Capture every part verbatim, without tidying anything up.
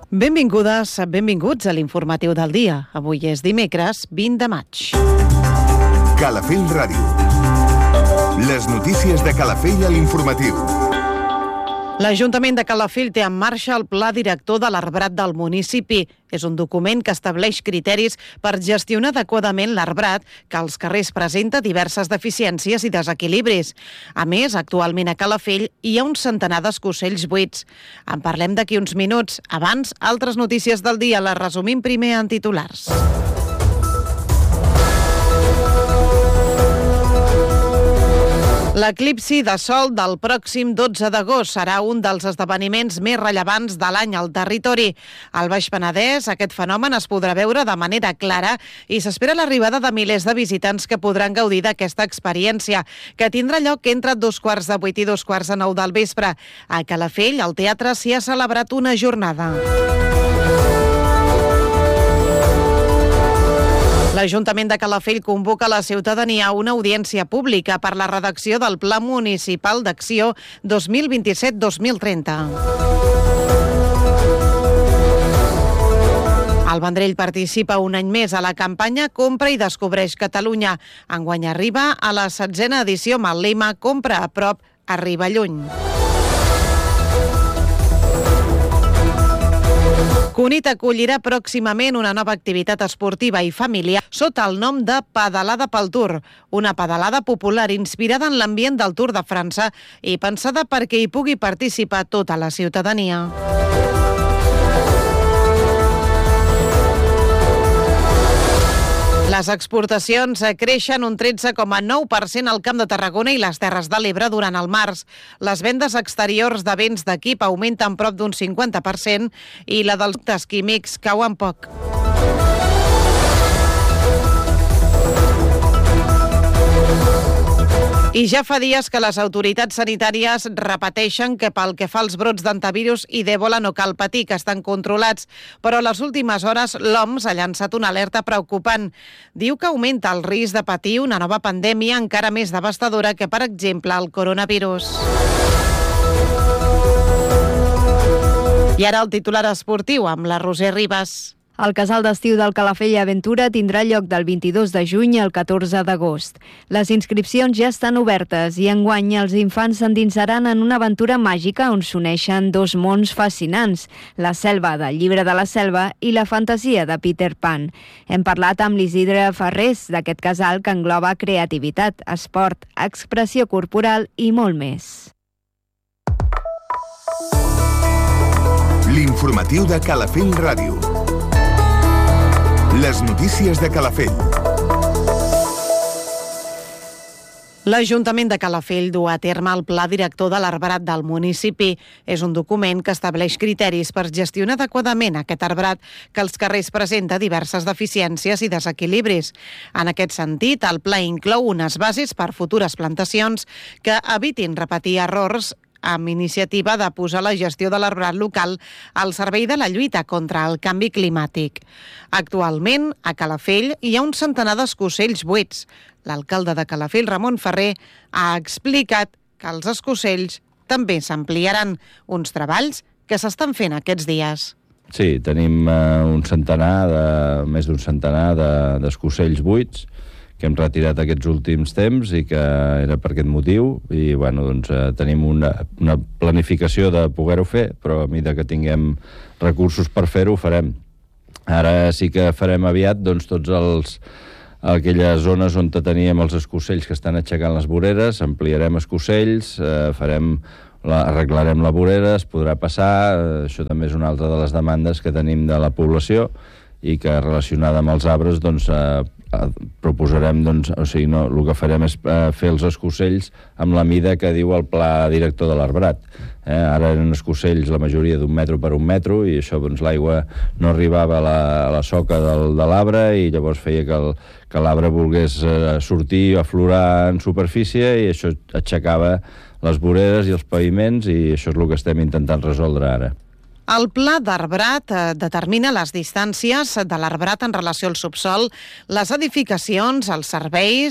Benvingudes, benvinguts a l'informatiu del dia. Avui és dimecres, vint de maig. Calafell Ràdio. Les notícies de Calafell a l'informatiu. L'Ajuntament de Calafell té en marxa el Pla Director de l'Arbrat del municipi. És un document que estableix criteris per gestionar adequadament l'arbrat, que als carrers presenta diverses deficiències i desequilibris. A més, actualment a Calafell hi ha un centenar d'escossells buits. En parlem d'aquí uns minuts. Abans, altres notícies del dia les resumim primer en titulars. L'eclipsi de sol del pròxim dotze d'agost serà un dels esdeveniments més rellevants de l'any al territori. Al Baix Penedès, aquest fenomen es podrà veure de manera clara i s'espera l'arribada de milers de visitants que podran gaudir d'aquesta experiència, que tindrà lloc entre dos quarts de vuit i dos quarts de nou del vespre. A Calafell, al teatre, s'hi ha celebrat una jornada. L'Ajuntament de Calafell convoca a la ciutadania a una audiència pública per la redacció del Pla Municipal d'Acció dos mil vint-i-set dos mil trenta. El Vendrell participa un any més a la campanya Compra i Descobreix Catalunya. Enguany arriba a la setzena edició amb el lema Compra a prop, arriba lluny. Cunit acollirà pròximament una nova activitat esportiva i familiar sota el nom de Pedalada pel Tour, una pedalada popular inspirada en l'ambient del Tour de França i pensada perquè hi pugui participar tota la ciutadania. Les exportacions creixen un tretze coma nou per cent al Camp de Tarragona i les Terres de l'Ebre durant el març. Les vendes exteriors de béns d'equip augmenten prop d'un cinquanta per cent i la dels productes químics cauen poc. I ja fa dies que les autoritats sanitàries repeteixen que pel que fa als brots d'antivirus i d'Ebola no cal patir, que estan controlats, però a les últimes hores l'O M S ha llançat una alerta preocupant. Diu que augmenta el risc de patir una nova pandèmia encara més devastadora que, per exemple, el coronavirus. I ara el titular esportiu amb la Roser Ribas. El casal d'estiu del Calafell Aventura tindrà lloc del vint-i-dos de juny al catorze d'agost. Les inscripcions ja estan obertes i enguany els infants s'endinsaran en una aventura màgica on s'uneixen dos mons fascinants, la selva del Llibre de la Selva i la fantasia de Peter Pan. Hem parlat amb l'Isidre Ferrés d'aquest casal que engloba creativitat, esport, expressió corporal i molt més. L'informatiu de Calafell Ràdio. Les notícies de Calafell. L'Ajuntament de Calafell du a terme el Pla Director de l'Arbrat del municipi. És un document que estableix criteris per gestionar adequadament aquest arbrat que als carrers presenta diverses deficiències i desequilibris. En aquest sentit, el pla inclou unes bases per futures plantacions que evitin repetir errors amb iniciativa de posar la gestió de l'arbrat local al servei de la lluita contra el canvi climàtic. Actualment, a Calafell hi ha un centenar d'escossells buits. L'alcalde de Calafell, Ramon Ferrer, ha explicat que els escossells també s'ampliaran, uns treballs que s'estan fent aquests dies. Sí, tenim uh, un centenar, de, més d'un centenar de, d'escossells buits que hem retirat aquests últims temps i que era per aquest motiu i bueno, doncs, eh, tenim una, una planificació de poder-ho fer, però a mesura que tinguem recursos per fer-ho, ho farem. Ara sí que farem aviat doncs, tots els aquelles zones on teníem els escossells que estan aixecant les voreres, ampliarem escossells, eh, farem la, arreglarem la vorera, es podrà passar, eh, això també és una altra de les demandes que tenim de la població i que relacionada amb els arbres doncs, eh, proposarem, doncs, o sigui, no, el que farem és eh, fer els escossells amb la mida que diu el pla director de l'arbrat. Eh, ara eren escossells la majoria d'un metro per un metro i això, doncs, l'aigua no arribava a la, a la soca del, de l'arbre i llavors feia que, el, que l'arbre volgués eh, sortir, aflorar en superfície i això aixecava les voreres i els paviments i això és el que estem intentant resoldre ara. El pla d'arbrat determina les distàncies de l'arbrat en relació al subsòl, les edificacions, els serveis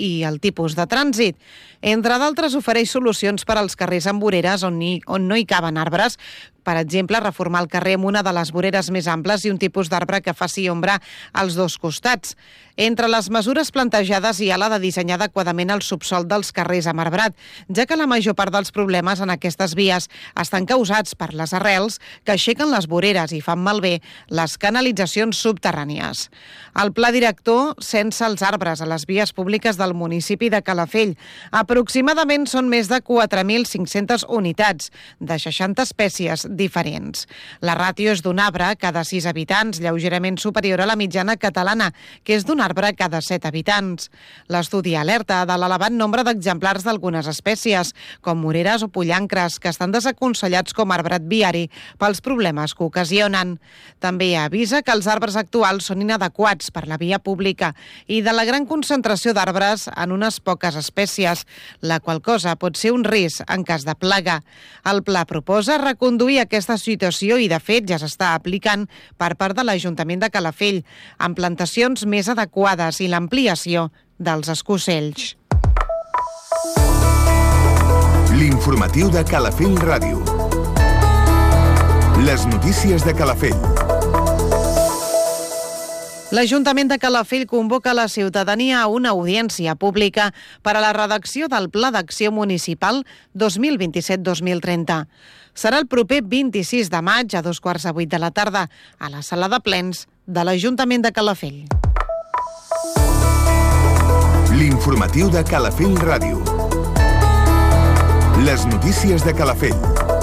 i el tipus de trànsit. Entre d'altres, ofereix solucions per als carrers amb voreres on, hi, on no hi caben arbres. Per exemple, reformar el carrer amb una de les voreres més amples i un tipus d'arbre que faci ombra als dos costats. Entre les mesures plantejades hi ha la de dissenyar adequadament el subsol dels carrers amb arbrat, ja que la major part dels problemes en aquestes vies estan causats per les arrels que aixequen les voreres i fan malbé les canalitzacions subterrànies. El pla director censa els arbres a les vies públiques del municipi de Calafell. Aproximadament són més de quatre mil cinc-centes unitats, de seixanta espècies diferents. La ràtio és d'un arbre cada sis habitants, lleugerament superior a la mitjana catalana, que és d'un arbre cada set habitants. L'estudi alerta de l'elevat nombre d'exemplars d'algunes espècies, com moreres o pollancres, que estan desaconsellats com a arbrat viari pels problemes que ocasionen. També avisa que els arbres actuals són inadequats per la via pública i de la gran concentració d'arbres en unes poques espècies, la qual cosa pot ser un risc en cas de plaga. El pla proposa reconduir aquesta situació i, de fet, ja s'està aplicant per part de l'Ajuntament de Calafell, amb plantacions més adequades i l'ampliació dels escocells. L'informatiu de Calafell Ràdio. Les notícies de Calafell. L'Ajuntament de Calafell convoca la ciutadania a una audiència pública per a la redacció del Pla d'Acció Municipal dos mil vint-i-set dos mil trenta. Serà el proper vint-i-sis de maig a dos quarts de vuit de la tarda a la sala de plens de l'Ajuntament de Calafell. L'informatiu de Calafell Ràdio. Les notícies de Calafell.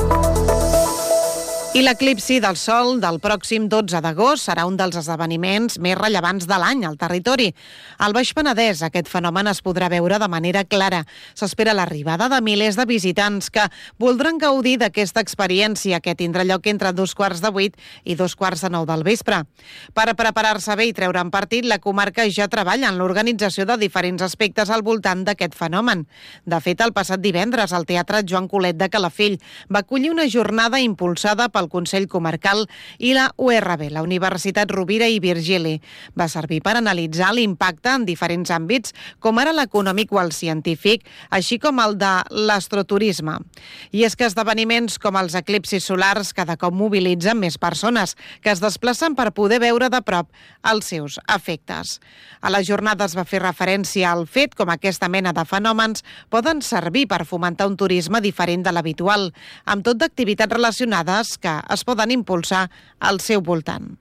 I l'eclipsi del Sol del pròxim dotze d'agost serà un dels esdeveniments més rellevants de l'any al territori. Al Baix Penedès aquest fenomen es podrà veure de manera clara. S'espera l'arribada de milers de visitants que voldran gaudir d'aquesta experiència que tindrà lloc entre dos quarts de vuit i dos quarts de nou del vespre. Per preparar-se bé i treure'n partit, la comarca ja treballa en l'organització de diferents aspectes al voltant d'aquest fenomen. De fet, el passat divendres, el Teatre Joan Colet de Calafell va acollir una jornada impulsada pel Consell Comarcal i la U R B, la Universitat Rovira i Virgili. Va servir per analitzar l'impacte en diferents àmbits, com ara l'econòmic o el científic, així com el de l'astroturisme. I és que esdeveniments com els eclipsis solars cada cop mobilitzen més persones que es desplacen per poder veure de prop els seus efectes. A la jornada es va fer referència al fet com aquesta mena de fenòmens poden servir per fomentar un turisme diferent de l'habitual, amb tot d'activitats relacionades que es poden impulsar al seu voltant.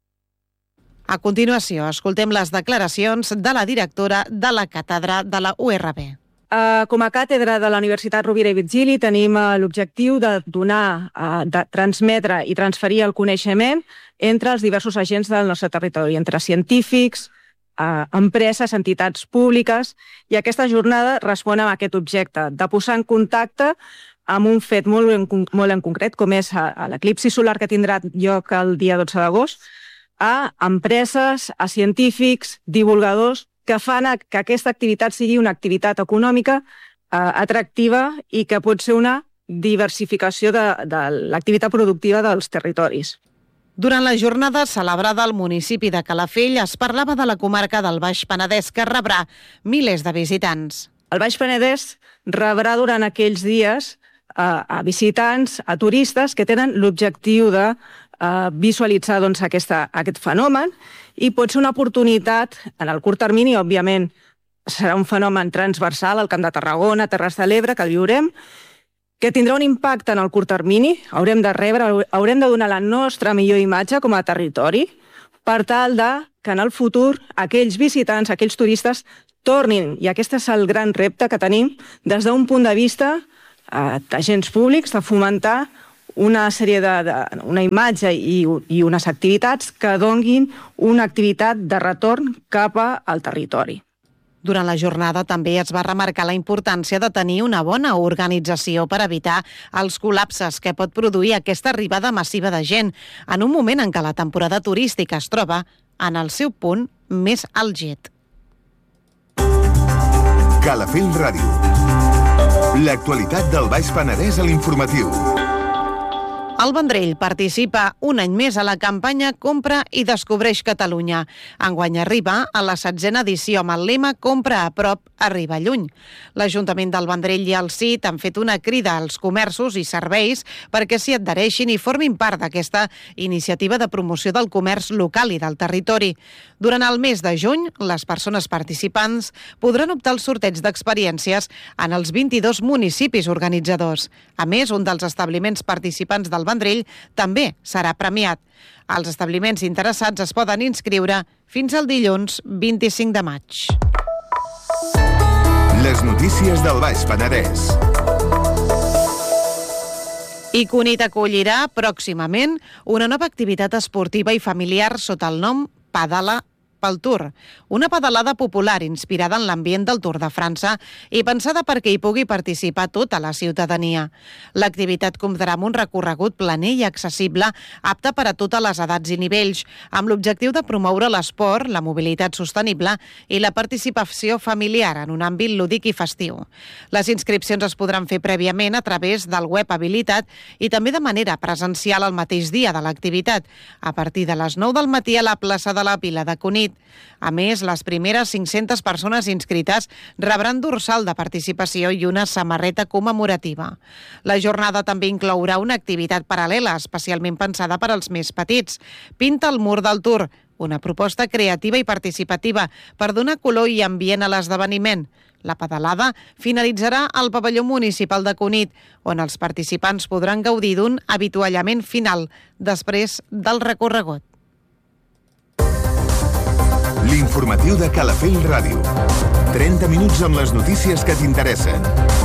A continuació, escoltem les declaracions de la directora de la càtedra de la U R B. Uh, com a càtedra de la Universitat Rovira i Virgili tenim uh, l'objectiu de donar, uh, de transmetre i transferir el coneixement entre els diversos agents del nostre territori, entre científics, uh, empreses, entitats públiques, i aquesta jornada respon a aquest objecte de posar en contacte amb un fet molt en, molt en concret, com és l'eclipsi solar que tindrà lloc el dia dotze d'agost, a empreses, a científics, divulgadors, que fan que aquesta activitat sigui una activitat econòmica eh, atractiva i que pot ser una diversificació de, de l'activitat productiva dels territoris. Durant la jornada celebrada al municipi de Calafell es parlava de la comarca del Baix Penedès, que rebrà milers de visitants. El Baix Penedès rebrà durant aquells dies a, a visitants, a turistes que tenen l'objectiu de uh, visualitzar doncs, aquesta, aquest fenomen, i pot ser una oportunitat en el curt termini, òbviament serà un fenomen transversal al Camp de Tarragona, Terres de l'Ebre, que el viurem, que tindrà un impacte en el curt termini. Haurem de rebre, haurem de donar la nostra millor imatge com a territori per tal de que en el futur aquells visitants, aquells turistes tornin, i aquest és el gran repte que tenim des d'un punt de vista eh, d'agents públics, de fomentar una sèrie de, de una imatge i, i unes activitats que donguin una activitat de retorn cap al territori. Durant la jornada també es va remarcar la importància de tenir una bona organització per evitar els col·lapses que pot produir aquesta arribada massiva de gent en un moment en què la temporada turística es troba en el seu punt més àlgid. Calafell Ràdio. L'actualitat del Baix Penedès a l'informatiu. El Vendrell participa un any més a la campanya Compra i Descobreix Catalunya. Enguany arriba a la setzena edició amb el lema Compra a prop, arriba lluny. L'Ajuntament del Vendrell i el C I T han fet una crida als comerços i serveis perquè s'hi adhereixin i formin part d'aquesta iniciativa de promoció del comerç local i del territori. Durant el mes de juny, les persones participants podran optar al sorteig d'experiències en els vint-i-dos municipis organitzadors. A més, un dels establiments participants del Vendrell també serà premiat. Els establiments interessats es poden inscriure fins al dilluns vint-i-cinc de maig. Les notícies del Baix Penedès. I Cunit acollirà pròximament una nova activitat esportiva i familiar sota el nom Pedala pel Tour, una pedalada popular inspirada en l'ambient del Tour de França i pensada perquè hi pugui participar tota la ciutadania. L'activitat comptarà amb un recorregut planer i accessible, apte per a totes les edats i nivells, amb l'objectiu de promoure l'esport, la mobilitat sostenible i la participació familiar en un àmbit lúdic i festiu. Les inscripcions es podran fer prèviament a través del web habilitat i també de manera presencial el mateix dia de l'activitat, a partir de les nou del matí a la plaça de la Vila de Cunit. A més, les primeres cinc-centes persones inscrites rebran dorsal de participació i una samarreta commemorativa. La jornada també inclourà una activitat paral·lela, especialment pensada per als més petits. Pinta el mur del Tour, una proposta creativa i participativa per donar color i ambient a l'esdeveniment. La pedalada finalitzarà al pavelló municipal de Cunit, on els participants podran gaudir d'un avituallament final després del recorregut. L'informatiu de Calafell Ràdio. trenta minuts amb les notícies que t'interessen.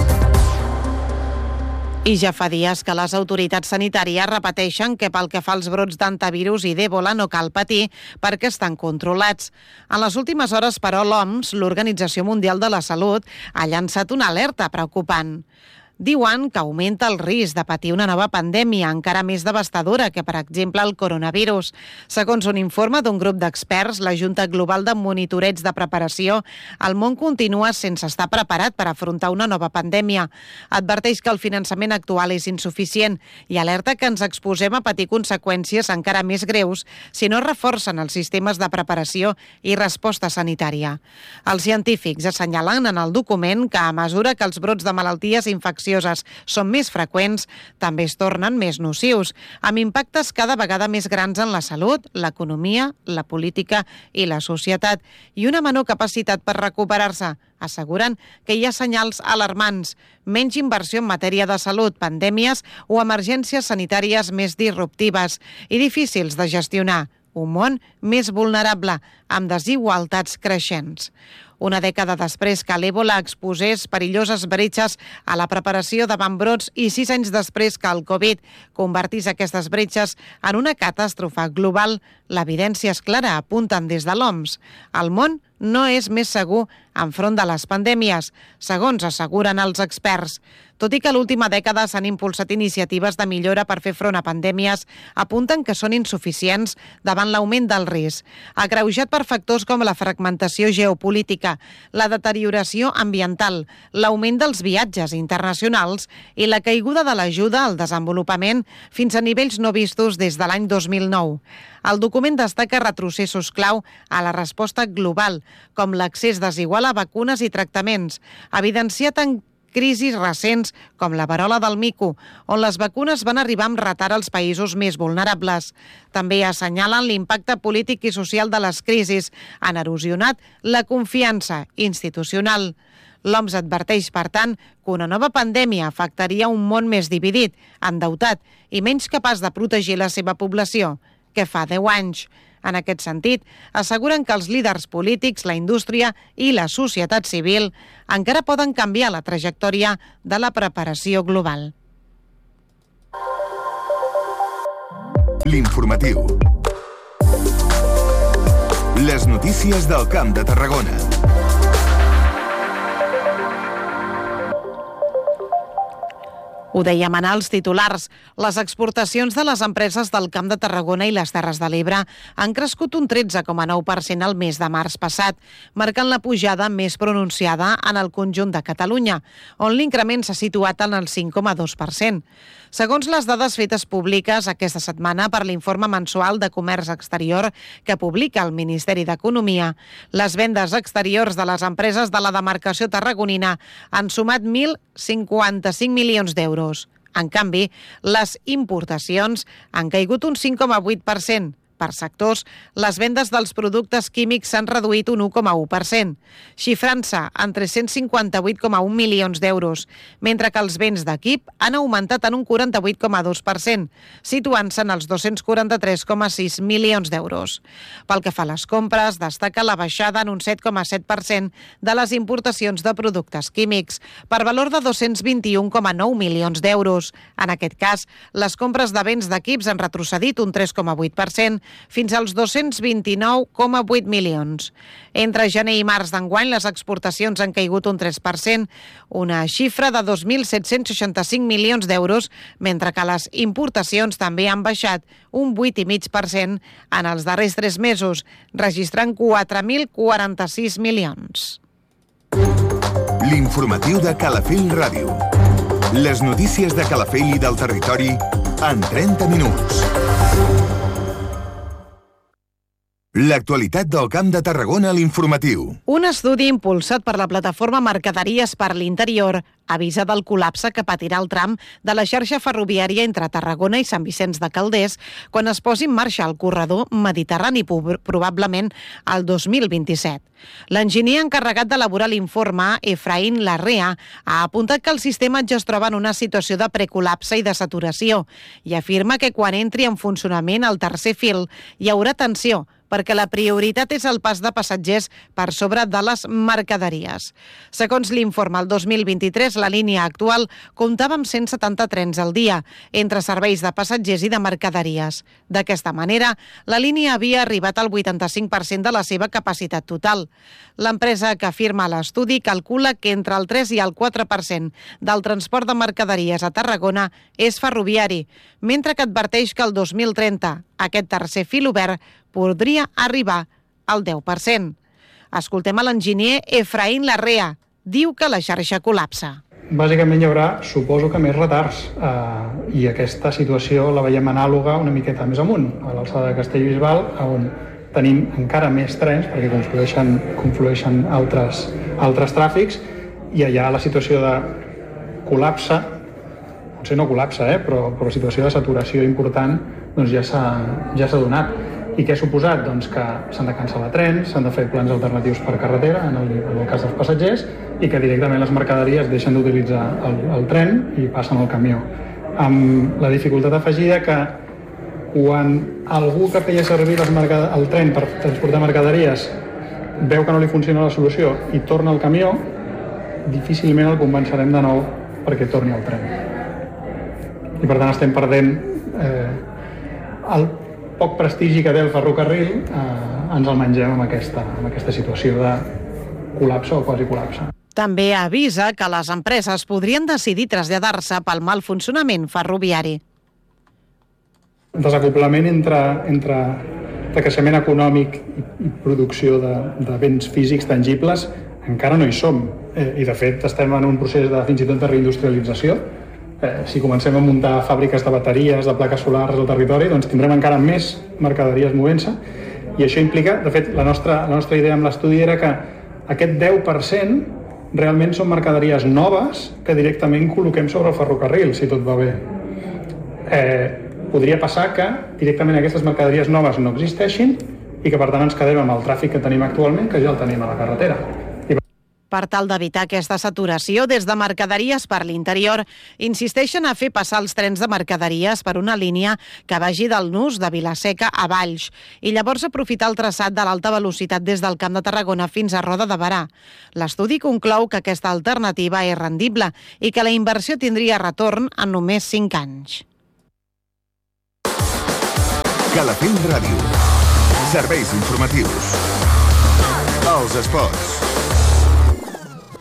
I ja fa dies que les autoritats sanitàries repeteixen que pel que fa als brots d'antivirus i d'Ebola no cal patir perquè estan controlats. En les últimes hores, però, l'O M S, l'Organització Mundial de la Salut, ha llançat una alerta preocupant. Diuen que augmenta el risc de patir una nova pandèmia encara més devastadora que, per exemple, el coronavirus. Segons un informe d'un grup d'experts, la Junta Global de Monitoreig de Preparació, el món continua sense estar preparat per afrontar una nova pandèmia. Adverteix que el finançament actual és insuficient i alerta que ens exposem a patir conseqüències encara més greus si no reforcen els sistemes de preparació i resposta sanitària. Els científics assenyalen en el document que, a mesura que els brots de malalties infeccioses són més freqüents, també es tornen més nocius, amb impactes cada vegada més grans en la salut, l'economia, la política i la societat, i una menor capacitat per recuperar-se. Asseguren que hi ha senyals alarmants, menys inversió en matèria de salut, pandèmies o emergències sanitàries més disruptives i difícils de gestionar, un món més vulnerable, amb desigualtats creixents. Una dècada després que l'Ebola exposés perilloses bretxes a la preparació davant brots i sis anys després que el Covid convertís aquestes bretxes en una catàstrofe global, l'evidència és clara, apunten des de l'O M S. El món no és més segur enfront de les pandèmies, segons asseguren els experts. Tot i que a l'última dècada s'han impulsat iniciatives de millora per fer front a pandèmies, apunten que són insuficients davant l'augment del risc, agreujat per factors com la fragmentació geopolítica, la deterioració ambiental, l'augment dels viatges internacionals i la caiguda de l'ajuda al desenvolupament fins a nivells no vistos des de l'any dos mil nou. El document destaca retrocessos clau a la resposta global, com l'accés desigual a vacunes i tractaments, evidenciat en crisis recents com la verola del mico, on les vacunes van arribar amb retard als països més vulnerables. També assenyalen l'impacte polític i social de les crisis, han erosionat la confiança institucional. L'O M S adverteix, per tant, que una nova pandèmia afectaria un món més dividit, endeutat i menys capaç de protegir la seva població que fa deu anys. En aquest sentit, asseguren que els líders polítics, la indústria i la societat civil encara poden canviar la trajectòria de la preparació global. L'informatiu. Les notícies del Camp de Tarragona. Ho dèiem en els titulars. Les exportacions de les empreses del Camp de Tarragona i les Terres de l'Ebre han crescut un tretze coma nou per cent al mes de març passat, marcant la pujada més pronunciada en el conjunt de Catalunya, on l'increment s'ha situat en el cinc coma dos per cent. Segons les dades fetes públiques aquesta setmana per l'informe mensual de comerç exterior que publica el Ministeri d'Economia, les vendes exteriors de les empreses de la demarcació tarragonina han sumat mil cinquanta-cinc milions d'euros. En canvi, les importacions han caigut un cinc coma vuit per cent. Per sectors, les vendes dels productes químics s'han reduït un u coma u per cent, xifrant-se en tres-cents cinquanta-vuit coma un milions d'euros, mentre que els béns d'equip han augmentat en un quaranta-vuit coma dos per cent, situant-se en els dos-cents quaranta-tres coma sis milions d'euros. Pel que fa a les compres, destaca la baixada en un set coma set per cent de les importacions de productes químics, per valor de dos-cents vint-i-un coma nou milions d'euros. En aquest cas, les compres de béns d'equips han retrocedit un tres coma vuit per cent, fins als dos-cents vint-i-nou coma vuit milions. Entre gener i març d'enguany, les exportacions han caigut un tres per cent, una xifra de dos mil set-cents seixanta-cinc milions d'euros, mentre que les importacions també han baixat un vuit coma cinc per cent en els darrers tres mesos, registrant quatre mil quaranta-sis milions. L'informatiu de Calafell Ràdio. Les notícies de Calafell i del territori en trenta minuts. L'actualitat del Camp de Tarragona a l'informatiu. Un estudi impulsat per la plataforma Mercaderies per l'Interior avisa del col·lapse que patirà el tram de la xarxa ferroviària entre Tarragona i Sant Vicenç de Calders quan es posi en marxa el corredor mediterrani, probablement el dos mil vint-i-set. L'enginyer encarregat d'elaborar l'informe, Efraín Larrea, ha apuntat que el sistema ja es troba en una situació de precol·lapse i de saturació i afirma que quan entri en funcionament el tercer fil hi haurà tensió, perquè la prioritat és el pas de passatgers per sobre de les mercaderies. Segons l'informe, el dos mil vint-i-tres la línia actual comptava amb cent setanta trens al dia, entre serveis de passatgers i de mercaderies. D'aquesta manera, la línia havia arribat al vuitanta-cinc per cent de la seva capacitat total. L'empresa que firma l'estudi calcula que entre el tres i el quatre per cent del transport de mercaderies a Tarragona és ferroviari, mentre que adverteix que el dos mil trenta aquest tercer fil obert podria arribar al deu per cent. Escoltem a l'enginyer Efraín Larrea. Diu que la xarxa col·lapsa. Bàsicament hi haurà, suposo que més retards, eh, i aquesta situació la veiem anàloga una miqueta més amunt, a l'alçada de Castellbisbal, on tenim encara més trens, perquè conflueixen, conflueixen altres, altres tràfics, i allà la situació de col·lapse, potser no col·lapse, eh, però, però la situació de saturació important doncs ja s'ha ja s'ha donat. I què ha suposat? Doncs que s'han de cancel·lar trens, s'han de fer plans alternatius per carretera, en el, en el cas dels passatgers, i que directament les mercaderies deixen d'utilitzar el, el tren i passen al camió. Amb la dificultat afegida que quan algú que feia servir les mercad... el tren per transportar mercaderies veu que no li funciona la solució i torna al camió, difícilment el convencerem de nou perquè torni al tren. I per tant estem perdent eh, el poc prestigi que té el ferrocarril, eh, ens el mengem amb aquesta, amb aquesta situació de col·lapse o quasi col·lapse. També avisa que les empreses podrien decidir traslladar-se pel mal funcionament ferroviari. Desacoplament entre, entre creixement econòmic i producció de, de béns físics tangibles encara no hi som. Eh, I de fet estem en un procés de fins i tot de reindustrialització. Eh, si comencem a muntar fàbriques de bateries, de plaques solars al territori, doncs tindrem encara més mercaderies movent-se, i això implica, de fet, la nostra, la nostra idea amb l'estudi era que aquest deu per cent realment són mercaderies noves que directament col·loquem sobre el ferrocarril, si tot va bé. Eh, podria passar que directament aquestes mercaderies noves no existeixin i que per tant ens quedem amb el tràfic que tenim actualment, que ja el tenim a la carretera. Per tal d'evitar aquesta saturació, des de Mercaderies per l'Interior insisteixen a fer passar els trens de mercaderies per una línia que vagi del Nus de Vilaseca a Valls i llavors aprofitar el traçat de l'alta velocitat des del Camp de Tarragona fins a Roda de Berà. L'estudi conclou que aquesta alternativa és rendible i que la inversió tindria retorn en només cinc anys. Calafell Ràdio. Serveis informatius. Els esports.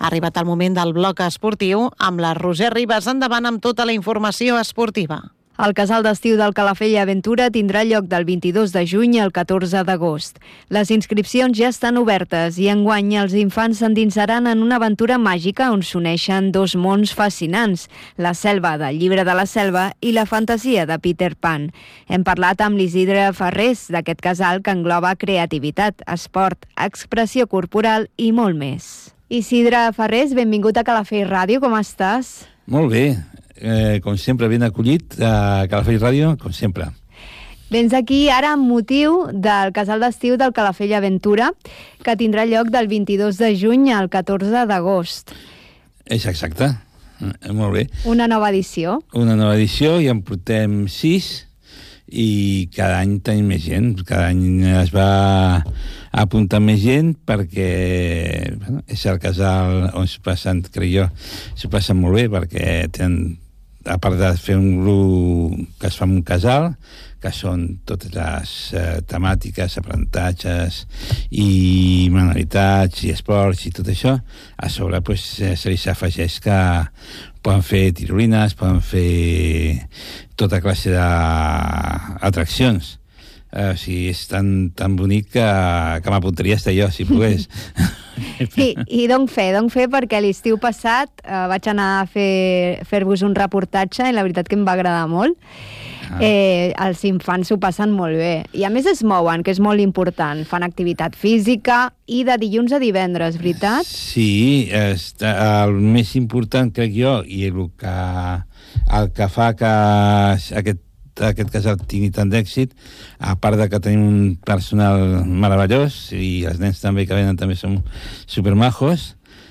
Ha arribat el moment del bloc esportiu amb la Roser Ribas. Endavant amb tota la informació esportiva. El casal d'estiu del Calafell Aventura tindrà lloc del vint-i-dos de juny al catorze d'agost. Les inscripcions ja estan obertes i enguany els infants s'endinsaran en una aventura màgica on s'uneixen dos mons fascinants, la selva del Llibre de la Selva i la fantasia de Peter Pan. Hem parlat amb l'Isidre Ferrés d'aquest casal que engloba creativitat, esport, expressió corporal i molt més. Isidre Ferrés, benvingut a Calafell Ràdio, com estàs? Molt bé. Eh, com sempre, ben acollit a Calafell Ràdio, com sempre. Vens aquí ara amb motiu del casal d'estiu del Calafell Aventura, que tindrà lloc del vint-i-dos de juny al catorze d'agost. És exacte, eh, molt bé. Una nova edició. Una nova edició, i en portem sis, i cada any tenim més gent. Cada any es va apuntar més gent perquè bueno, és el casal on s'ho passen, crec jo, s'ho passen molt bé, perquè tenen, a part de fer un grup que es fa en un casal, que són totes les eh, temàtiques, aprenentatges i manualitats i esports i tot això, a sobre pues, eh, se li s'afegeix que poden fer tirolines, poden fer tota classe d'atraccions. Eh, o sigui, és tan, tan bonic que, que m'apuntaria a estar jo, si pogués. I, i donc fer, donc fer, perquè l'estiu passat eh, vaig anar a fer, fer-vos un reportatge i la veritat que em va agradar molt. Ah. Eh, els infants s'ho passen molt bé. I a més es mouen, que és molt important. Fan activitat física i de dilluns a divendres, veritat? Sí, està, el més important, crec jo, i el que, el que fa que aquest aquest casal tingui tant d'èxit, a part de que tenim un personal meravellós i els nens també que venen també són supermajos,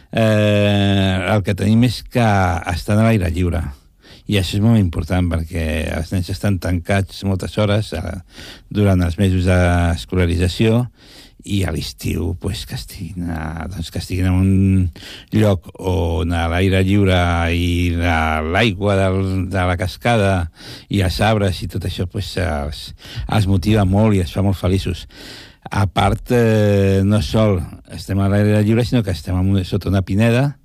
eh, el que tenim és que estan a l'aire lliure, i això és molt important perquè els nens estan tancats moltes hores eh, durant els mesos d'escolarització, i a l'estiu pues, que, estiguin a, doncs, que estiguin en un lloc on a l'aire lliure i l'aigua de la cascada i els arbres i tot això pues, els, els motiva molt i els fa molt feliços. A part, eh, no sol estem a l'aire lliure, sinó que estem en, sota una pineda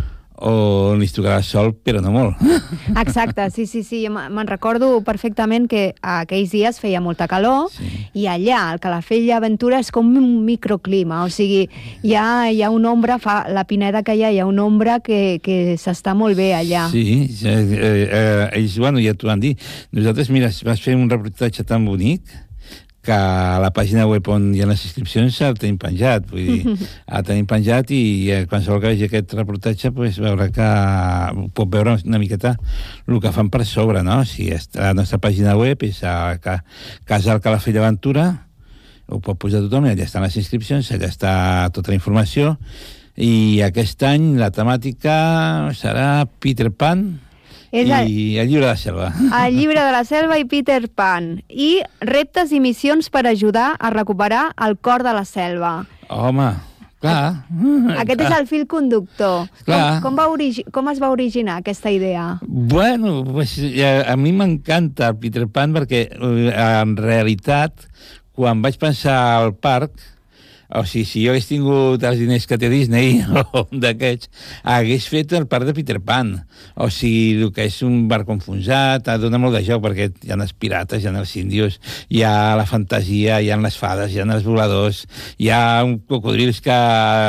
on li tocarà el sol, però no molt. Exacte, sí, sí, sí. Me'n recordo perfectament que aquells dies feia molta calor, sí. I allà, al Calafell Aventura, és com un microclima, o sigui, hi ha, hi ha una ombra, fa la pineda que hi ha, hi ha una ombra que, que s'està molt bé allà. Sí, eh, eh, ells, bueno, ja t'ho van dir. Nosaltres, mira, vas fer un reportatge tan bonic que a la pàgina web on hi ha les inscripcions el tenim penjat, vull dir, el tenim penjat i qualsevol que vegi aquest reportatge pues, veurà que pot veure una miqueta el que fan per sobre, no? Si la nostra pàgina web és a Casal Calafell Aventura, ho pot posar tothom, allà estan les inscripcions, allà està tota la informació, i aquest any la temàtica serà Peter Pan, És el... i el Llibre de la Selva. El Llibre de la Selva i Peter Pan. I reptes i missions per ajudar a recuperar el cor de la selva. Home, clar. Aquest clar. És el fil conductor. Com, com, va origi... com es va originar aquesta idea? Bueno, pues, a mi m'encanta el Peter Pan perquè en realitat quan vaig pensar al parc, o sigui, si jo hagués tingut els diners que té Disney o un d'aquests, hagués fet el parc de Peter Pan. O sigui, el que és un barco enfonsat, dona molt de joc, perquè hi ha els pirates, hi ha els índios, hi ha la fantasia, hi ha les fades, hi ha els voladors, hi ha un cocodrils que,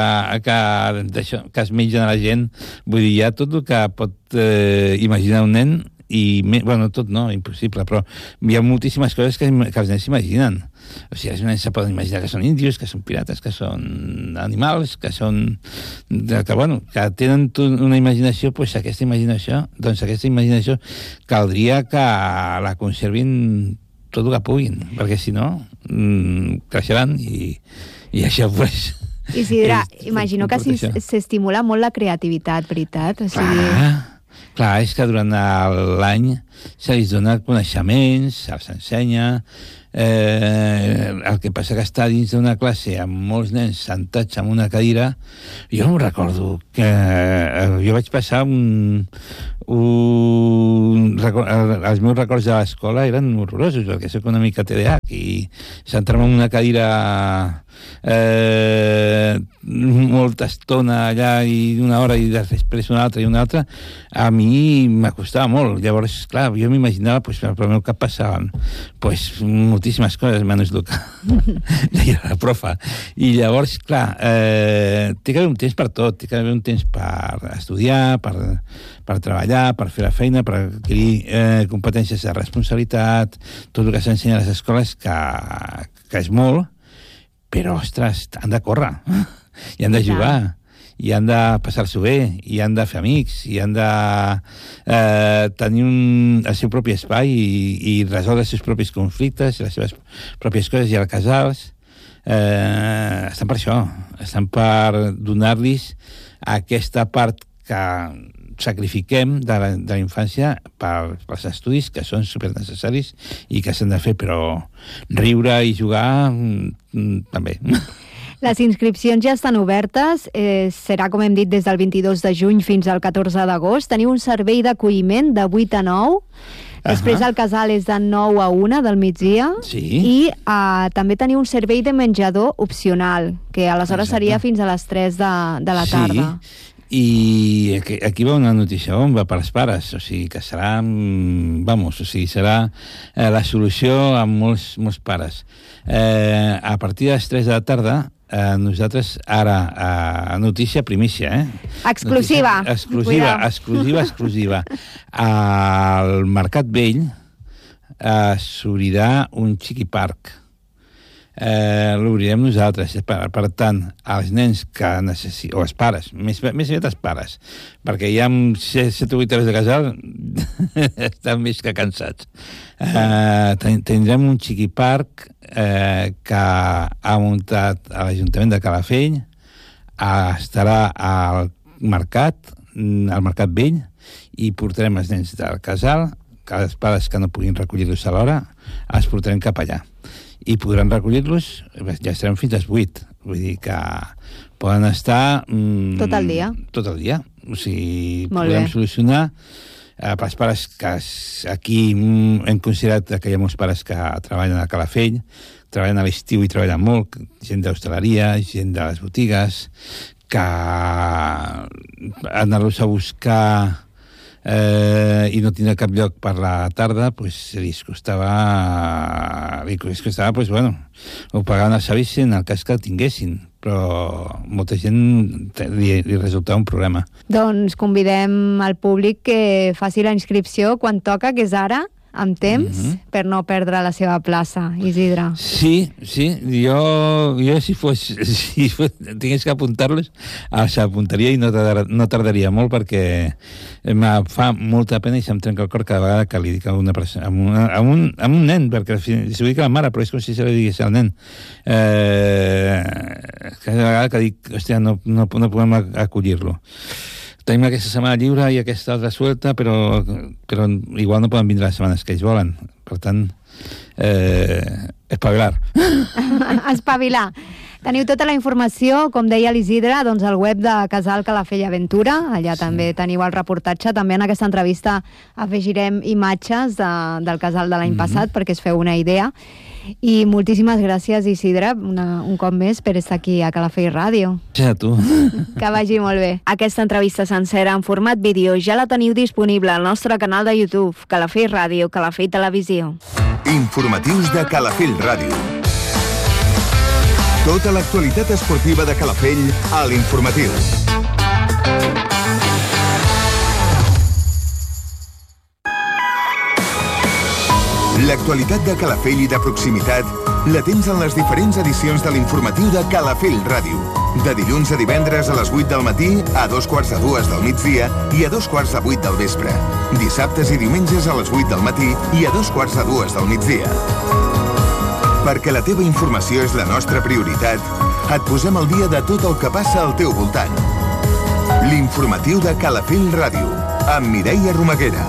que, que es mengen a la gent. Vull dir, hi ha tot el que pot eh, imaginar un nen, i, bueno, tot no, impossible, però hi ha moltíssimes coses que, que els nens s'imaginen. O sigui, els nens se poden imaginar que són índios, que són pirates, que són animals, que són... que, bueno, que tenen una imaginació, doncs aquesta imaginació, doncs aquesta imaginació caldria que la conservin tot el que puguin, perquè si no, mmm, creixeran i, i això, doncs... Isidre, imagino que s'estimula molt la creativitat, veritat? O sigui... Ah. Clar, és que durant l'any se li dona coneixements, se'ls ensenya. Eh, el que passa que està dins d'una classe amb molts nens sentats en una cadira, jo no recordo que eh, jo vaig passar un, un els meus records de l'escola eren horrorosos, perquè soc una mica T D A H i sentar-me en una cadira eh, molta estona allà i una hora i després una altra i una altra, a mi m'acostava molt. Llavors, clar, jo m'imaginava, pues, per el meu cap passaven pues, moltíssimes coses, menys el que deia la profa. I llavors, clar, eh, té que haver un temps per tot, té que haver un temps per estudiar, per, per treballar, per fer la feina, per adquirir eh, competències de responsabilitat, tot el que s'ensenya a les escoles, que, que és molt, però, ostres, han de córrer, i han de jugar, i han de passar-s'ho bé, i han de fer amics, i han de eh, tenir un, el seu propi espai i, i resoldre els seus propis conflictes, les seves pròpies coses, i els casals eh, estan per això, estan per donar-los aquesta part que sacrifiquem de la, de la infància per, pels estudis, que són supernecessaris i que s'han de fer, però riure i jugar mm, també. Les inscripcions ja estan obertes, eh, serà, com hem dit, des del vint-i-dos de juny fins al catorze d'agost. Teniu un servei d'acolliment de vuit a nou, després el casal és de nou a una del migdia, sí. I eh, també teniu un servei de menjador opcional, que aleshores Exacte. Seria fins a les tres de, de la tarda. Sí. I aquí, aquí va una notícia bomba per als pares, o sigui que serà, vamos, o sigui, serà eh, la solució a molts, molts pares. Eh, a partir de les tres de la tarda, eh, nosaltres ara, eh, notícia primícia, eh? Exclusiva. Notícia, exclusiva, Cuidao. exclusiva, exclusiva. Al Mercat Vell eh, s'obrirà un Chiqui Park. Eh, l'obrirem nosaltres. Per, per tant, els nens que necessiten, o els pares, més, més aviat els pares, perquè ja amb set o vuit hores de casal estan més que cansats. Eh, tindrem un Chiqui Park eh, que ha muntat a l'Ajuntament de Calafell, eh, estarà al mercat, al Mercat Vell, i portarem els nens del casal, que els pares que no puguin recollir-los a l'hora, els portarem cap allà. I podran recollir-los, ja estarem fins a les vuit. Vull dir que poden estar... Mm, tot el dia. Tot el dia. O sigui, Molt podem bé. solucionar eh, pels pares que aquí mm, hem considerat que hi ha molts pares que treballen a Calafell, treballen a l'estiu i treballen molt, gent d'hostaleria, gent de les botigues, que anar-los a buscar eh, i no tindre cap lloc per la tarda, pues, li costava, li costava pues, bueno, ho pagaven el servici en el cas que el tinguessin, però molta gent li, li resultava un problema. Doncs convidem al públic que faci la inscripció quan toca, que és ara, amb temps, mm-hmm. per no perdre la seva plaça, Isidre. Sí, sí, jo, jo si fos, si fos, tingués que apuntar-los, els apuntaria i no tardaria, no tardaria molt, perquè em fa molta pena i se'm trenca el cor cada vegada que li dic a una persona, a, una, a, un, a un nen, perquè si ho dic a la mare, però és com si se li digués al nen. Eh, cada vegada que dic, hòstia, no, no, no podem acollir-lo. Tenim aquesta setmana lliure i aquesta altra suelta, però, però igual no poden vindre les setmanes que ells volen. Per tant, eh, espavilar. Espavilar. Teniu tota la informació, com deia l'Isidre, doncs al web de Casal Calafell Aventura. Allà sí. també teniu el reportatge. També en aquesta entrevista afegirem imatges de, del casal de l'any mm-hmm. passat perquè es feu una idea. I moltíssimes gràcies, Isidre, una, un cop més, per estar aquí a Calafell Ràdio. Sí, a tu. Que vagi molt bé. Aquesta entrevista sencera en format vídeo ja la teniu disponible al nostre canal de YouTube, Calafell Ràdio, Calafell Televisió. Informatius de Calafell Ràdio. Tota l'actualitat esportiva de Calafell a l'Informatiu. L'actualitat de Calafell i de proximitat la tens en les diferents edicions de l'informatiu de Calafell Ràdio. De dilluns a divendres a les vuit del matí, a dos quarts de dues del migdia i a dos quarts de vuit del vespre. Dissabtes i diumenges a les vuit del matí i a dos quarts de dues del migdia. Perquè la teva informació és la nostra prioritat, et posem al dia de tot el que passa al teu voltant. L'informatiu de Calafell Ràdio, amb Mireia Romaguera.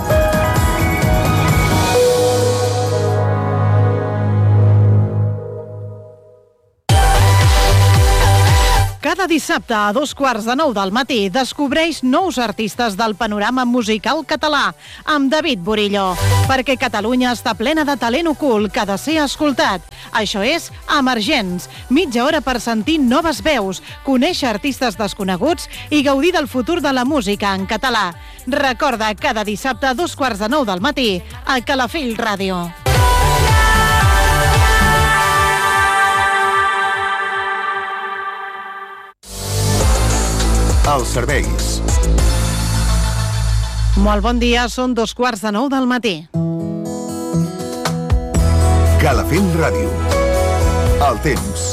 Cada dissabte a dos quarts de nou del matí descobreix nous artistes del panorama musical català amb David Borillo, perquè Catalunya està plena de talent ocult que ha de ser escoltat. Això és Emergents, mitja hora per sentir noves veus, conèixer artistes desconeguts i gaudir del futur de la música en català. Recorda, cada dissabte a dos quarts de nou del matí a Calafell Ràdio. Els serveis. Molt bon dia, són dos quarts de nou del matí. Calafell Ràdio. El temps.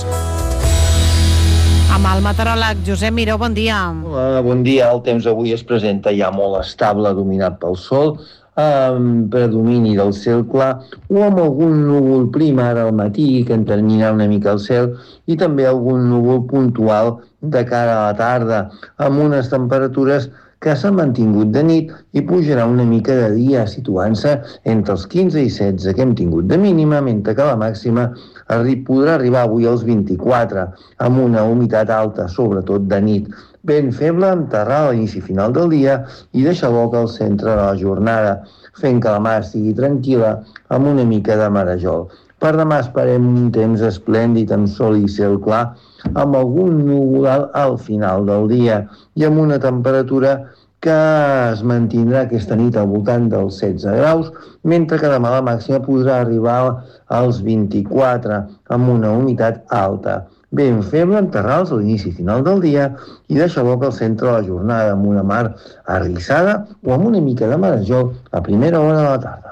Amb el meteoròleg Josep Miró, bon dia. Hola, bon dia. El temps avui es presenta ja molt estable, dominat pel sol, amb predomini del cel clar o amb algun núvol prim ara al matí que enterminarà una mica el cel i també algun núvol puntual de cara a la tarda, amb unes temperatures que s'han mantingut de nit i pujarà una mica de dia, situant-se entre els quinze i setze que hem tingut de mínima, mentre que la màxima arri- podrà arribar avui als vint-i-quatre, amb una humitat alta, sobretot de nit. Ben feble, amb terral a l'inici final del dia i deixa boca al centre de la jornada, fent que la mà estigui tranquil·la amb una mica de marejol. Per demà esperem un temps esplèndid amb sol i cel clar, amb algun núvol al final del dia i amb una temperatura que es mantindrà aquesta nit al voltant dels setze graus, mentre que demà la màxima podrà arribar als vint-i-quatre, amb una humitat alta. Ben feble, amb terrals a l'inici final del dia i deixa boca al centre de la jornada amb una mar arrissada o amb una mica de marejol a primera hora de la tarda.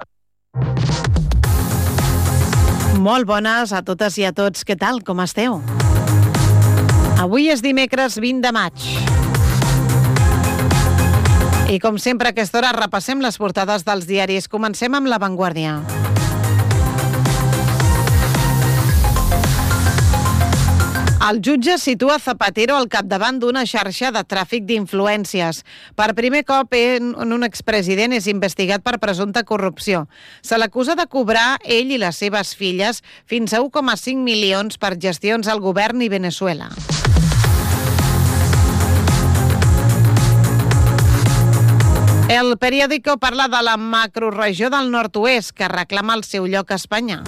Molt bones a totes i a tots. Què tal? Com esteu? Avui és dimecres vint de maig. I com sempre a aquesta hora repassem les portades dels diaris. Comencem amb La Vanguardia. El jutge situa Zapatero al capdavant d'una xarxa de tràfic d'influències. Per primer cop, un expresident és investigat per presumpta corrupció. Se l'acusa de cobrar ell i les seves filles fins a un coma cinc milions per gestions al govern i Venezuela. El periòdico parla de la macroregió del nord-oest que reclama el seu lloc a Espanya.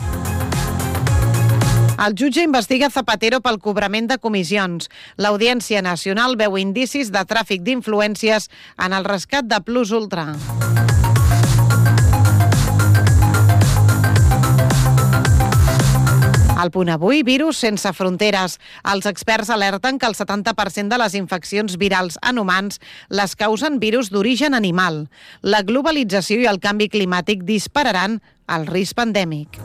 El jutge investiga Zapatero pel cobrament de comissions. L'Audiència Nacional veu indicis de tràfic d'influències en el rescat de Plus Ultra. Al Punt Avui, virus sense fronteres. Els experts alerten que el setanta per cent de les infeccions virals en humans les causen virus d'origen animal. La globalització i el canvi climàtic dispararan el risc pandèmic.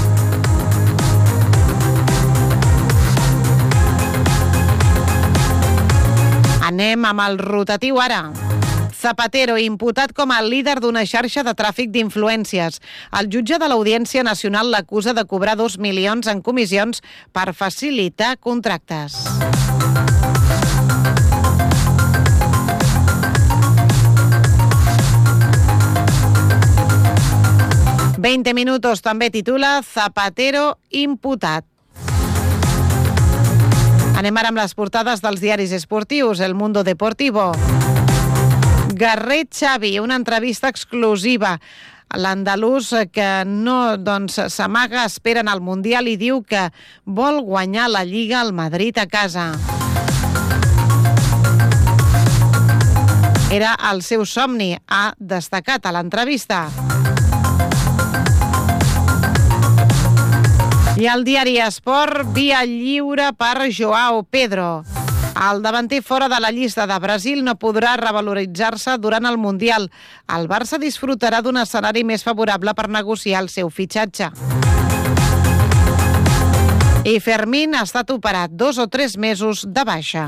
Anem amb el rotatiu ara. Zapatero, imputat com a líder d'una xarxa de tràfic d'influències. El jutge de l'Audiència Nacional l'acusa de cobrar dos milions en comissions per facilitar contractes. veinte minutos també titula Zapatero imputat. Anem ara amb les portades dels diaris esportius. El Mundo Deportivo. Garret Xavi, una entrevista exclusiva. L'andalús que no doncs, s'amaga, espera en el Mundial i diu que vol guanyar la Lliga al Madrid a casa. Era el seu somni, ha destacat a l'entrevista. I el diari Esport, via lliure per Joao Pedro. El davanter fora de la llista de Brasil no podrà revaloritzar-se durant el Mundial. El Barça disfrutarà d'un escenari més favorable per negociar el seu fitxatge. I Fermín ha estat operat dos o tres mesos de baixa.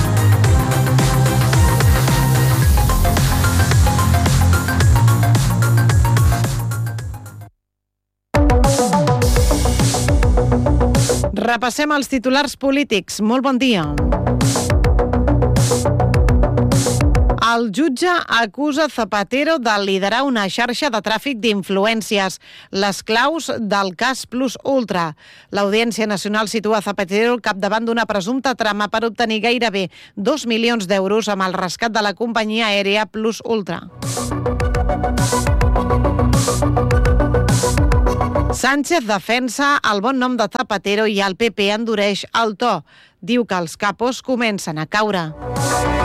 Repassem els titulars polítics. Molt bon dia. El jutge acusa Zapatero de liderar una xarxa de tràfic d'influències, les claus del cas Plus Ultra. L'Audiència Nacional situa Zapatero al capdavant d'una presumpta trama per obtenir gairebé dos milions d'euros amb el rescat de la companyia aèria Plus Ultra. Sánchez defensa el bon nom de Zapatero i el P P endureix el to. Diu que els capos comencen a caure.